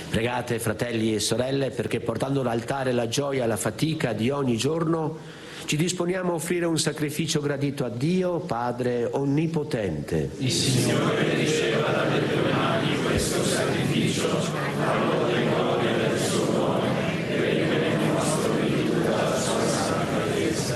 Pregate, fratelli e sorelle, perché portando all'altare la gioia e la fatica di ogni giorno, ci disponiamo a offrire un sacrificio gradito a Dio, Padre Onnipotente. Il Signore riceva dalle tue mani questo sacrificio, la lode e gloria del suo nome, e regna nel nostro vita dalla sua sacralità.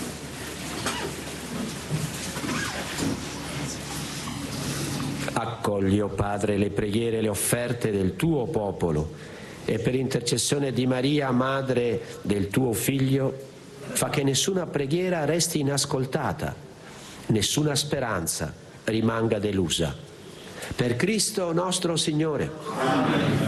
Accogli, o Padre, le preghiere e le offerte del tuo popolo e per intercessione di Maria, Madre del tuo Figlio, fa che nessuna preghiera resti inascoltata, nessuna speranza rimanga delusa. Per Cristo nostro Signore. Amen.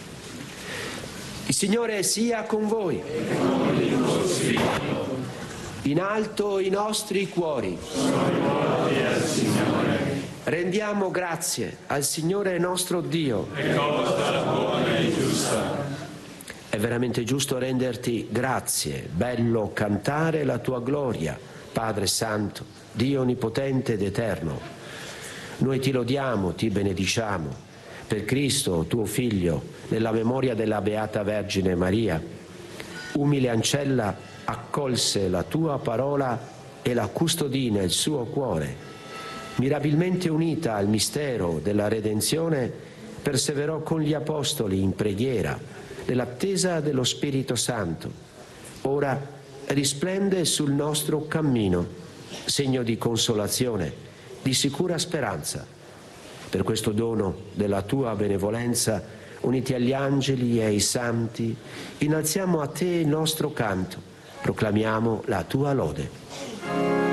Il Signore sia con voi. E con il tuo spirito. In alto i nostri cuori. Sono rivolti al Signore. Rendiamo grazie al Signore nostro Dio. È cosa buona e giusta. È veramente giusto renderti grazie, bello cantare la tua gloria, Padre Santo, Dio Onnipotente ed Eterno. Noi ti lodiamo, ti benediciamo, per Cristo, tuo Figlio, nella memoria della Beata Vergine Maria. Umile ancella accolse la tua parola e la custodì nel suo cuore. Mirabilmente unita al mistero della redenzione, perseverò con gli apostoli in preghiera, nell'attesa dello Spirito Santo. Ora risplende sul nostro cammino, segno di consolazione, di sicura speranza. Per questo dono della tua benevolenza, uniti agli angeli e ai santi, innalziamo a te il nostro canto, proclamiamo la tua lode.